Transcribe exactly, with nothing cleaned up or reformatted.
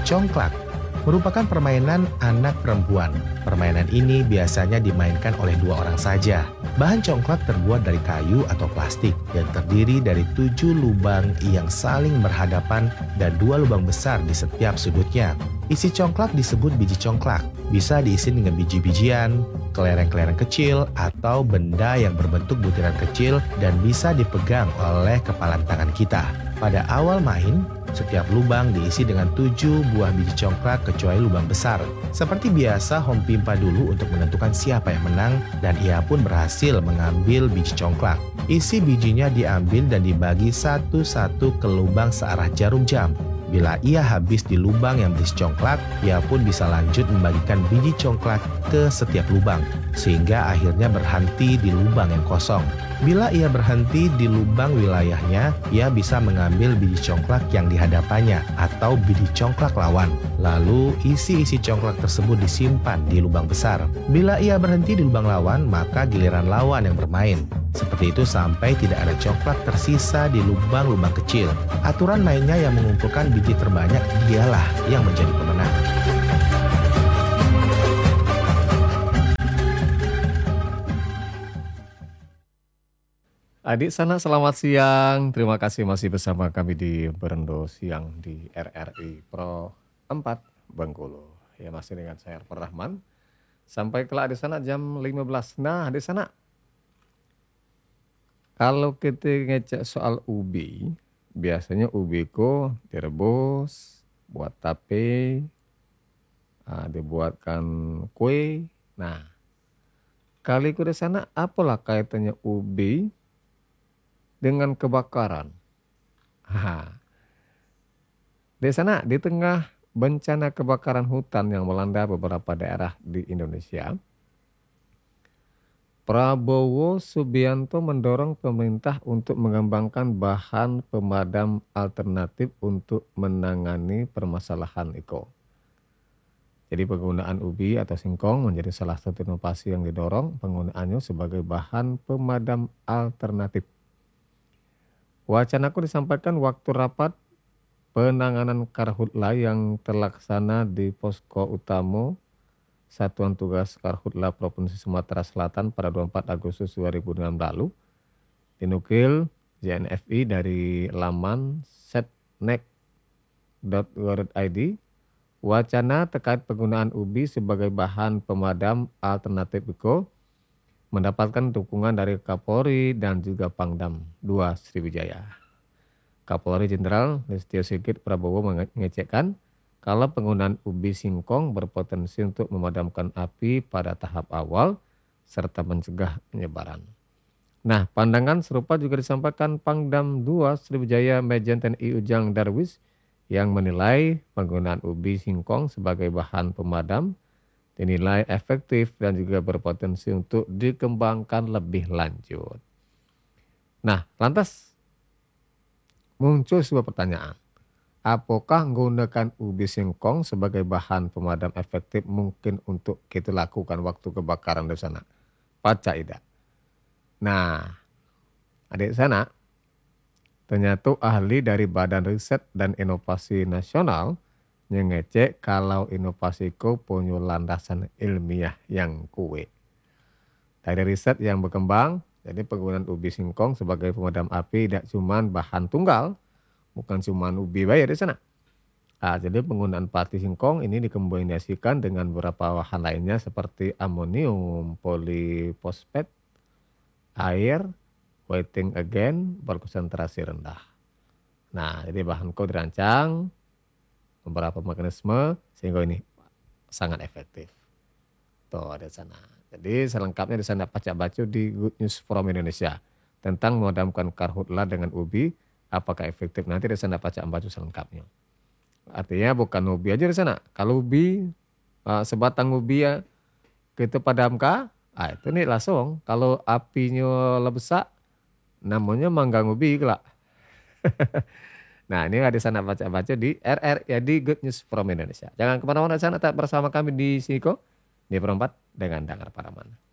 Congklak merupakan permainan anak perempuan. Permainan ini biasanya dimainkan oleh dua orang saja. Bahan congklak terbuat dari kayu atau plastik yang terdiri dari tujuh lubang yang saling berhadapan dan dua lubang besar di setiap sudutnya. Isi congklak disebut biji congklak. Bisa diisi dengan biji-bijian, kelereng-kelereng kecil, atau benda yang berbentuk butiran kecil dan bisa dipegang oleh kepalan tangan kita. Pada awal main, setiap lubang diisi dengan tujuh buah biji congklak kecuali lubang besar. Seperti biasa, Hom Pimpa dulu untuk menentukan siapa yang menang dan ia pun berhasil mengambil biji congklak. Isi bijinya diambil dan dibagi satu-satu ke lubang searah jarum jam. Bila ia habis di lubang yang berisi congklak, ia pun bisa lanjut membagikan biji congklak ke setiap lubang, sehingga akhirnya berhenti di lubang yang kosong. Bila ia berhenti di lubang wilayahnya, ia bisa mengambil biji congklak yang dihadapannya atau biji congklak lawan. Lalu isi-isi congklak tersebut disimpan di lubang besar. Bila ia berhenti di lubang lawan, maka giliran lawan yang bermain. Seperti itu sampai tidak ada congklak tersisa di lubang-lubang kecil. Aturan mainnya yang mengumpulkan biji terbanyak dialah yang menjadi pemenang. Adik sana selamat siang, terima kasih masih bersama kami di Berendo Siang di R R I Pro empat Bengkulu. Ya masih dengan saya Arfan Rahman. Sampai kelak di sana jam lima belas. Nah di sana kalau kita ngecek soal ubi, biasanya ubi ko direbus, buat tape, ah, dibuatkan kue. Nah kali ku di sana apalah kaitannya ubi dengan kebakaran. Ha. Di sana, di tengah bencana kebakaran hutan yang melanda beberapa daerah di Indonesia, Prabowo Subianto mendorong pemerintah untuk mengembangkan bahan pemadam alternatif untuk menangani permasalahan eko. Jadi penggunaan ubi atau singkong menjadi salah satu inovasi yang didorong penggunaannya sebagai bahan pemadam alternatif. Wacanaku disampaikan waktu rapat penanganan karhutla yang terlaksana di Posko Utama Satuan Tugas Karhutla Provinsi Sumatera Selatan pada dua puluh empat Agustus dua ribu enam lalu. Dinukil J N F I dari laman setnek dot go dot i d, wacana terkait penggunaan ubi sebagai bahan pemadam alternatif eko mendapatkan dukungan dari Kapolri dan juga Pangdam dua Sriwijaya. Kapolri Jenderal Listio Sigit Prabowo mengecekkan kalau penggunaan ubi singkong berpotensi untuk memadamkan api pada tahap awal serta mencegah penyebaran. Nah, pandangan serupa juga disampaikan Pangdam dua Sriwijaya Majen T N I Ujang Darwis yang menilai penggunaan ubi singkong sebagai bahan pemadam dinilai efektif dan juga berpotensi untuk dikembangkan lebih lanjut. Nah, lantas muncul sebuah pertanyaan. Apakah menggunakan ubi singkong sebagai bahan pemadam efektif mungkin untuk kita lakukan waktu kebakaran di sana? Paca tidak? Nah, adik sana, ternyata ahli dari Badan Riset dan Inovasi Nasional yang ngecek kalau inovasiku punya landasan ilmiah yang kuat. Dari riset yang berkembang, jadi penggunaan ubi singkong sebagai pemadam api tidak cuma bahan tunggal, bukan cuma ubi bayar di sana. Nah, jadi penggunaan pati singkong ini dikombinasikan dengan beberapa bahan lainnya seperti amonium, polifosfat, air, wetting again, berkonsentrasi rendah. Nah, jadi bahan kau dirancang beberapa mekanisme sehingga ini sangat efektif. Tuh ada sana. Jadi selengkapnya di sana baca baca di Good News from Indonesia tentang memadamkan karhutla dengan ubi, apakah efektif, nanti di sana baca baca selengkapnya. Artinya bukan ubi aja di sana. Kalau ubi sebatang ubi ya kita padamkan, ah itu nih langsung. Kalau apinya lebih besar, namanya manggang ubi kelak. Nah ini ada sana baca-baca di R R ya di Good News from Indonesia. Jangan kemana-mana sana, tetap bersama kami di Siko di Perempat dengan Dangar Paraman.